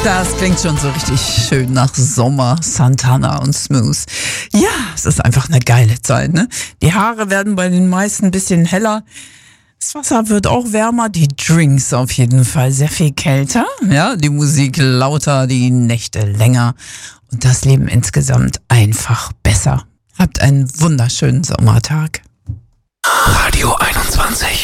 Das klingt schon so richtig schön nach Sommer, Santana und Smooth. Ja, es ist einfach eine geile Zeit, ne? Die Haare werden bei den meisten ein bisschen heller. Das Wasser wird auch wärmer, die Drinks auf jeden Fall sehr viel kälter. Ja, die Musik lauter, die Nächte länger und das Leben insgesamt einfach besser. Habt einen wunderschönen Sommertag. Radio 21.